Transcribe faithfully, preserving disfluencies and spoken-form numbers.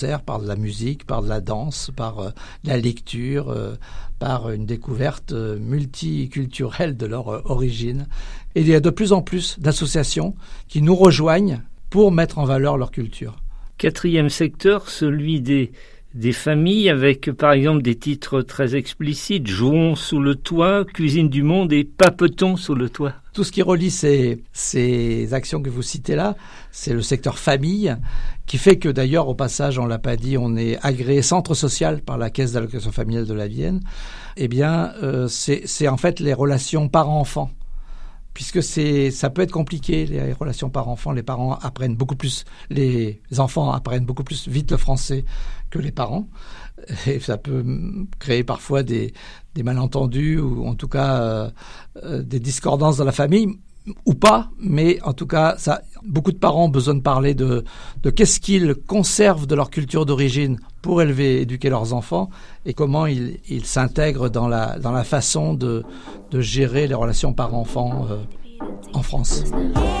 par de la musique, par de la danse, par euh, la lecture, euh, par une découverte euh, multiculturelle de leur euh, origine. Et il y a de plus en plus d'associations qui nous rejoignent pour mettre en valeur leur culture. Quatrième secteur, celui des, des familles avec par exemple des titres très explicites, Jouons sous le toit, Cuisine du monde et Papetons sous le toit. Tout ce qui relie ces, ces actions que vous citez là, c'est le secteur famille, qui fait que d'ailleurs, au passage, on l'a pas dit, on est agréé centre social par la Caisse d'allocation familiale de la Vienne. Eh bien, euh, c'est, c'est en fait les relations parents-enfants. Puisque c'est, ça peut être compliqué, les relations parents-enfants. Les parents apprennent beaucoup plus, les enfants apprennent beaucoup plus vite le français que les parents. Et ça peut créer parfois des, des malentendus ou en tout cas euh, euh, des discordances dans la famille, ou pas. Mais en tout cas, ça, beaucoup de parents ont besoin de parler de, de qu'est-ce qu'ils conservent de leur culture d'origine pour élever et éduquer leurs enfants et comment ils, ils s'intègrent dans la, dans la façon de, de gérer les relations parents-enfants euh, en France.